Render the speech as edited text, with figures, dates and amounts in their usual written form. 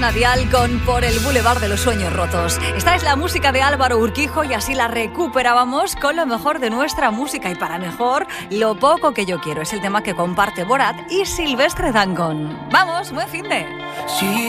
Nadial con Por el Boulevard de los Sueños Rotos. Esta es la música de Álvaro Urquijo y así la recuperábamos con lo mejor de nuestra música y para mejor, Lo poco que yo quiero. Es el tema que comparte Borat y Silvestre Dangond. ¡Vamos, buen finde! Sí.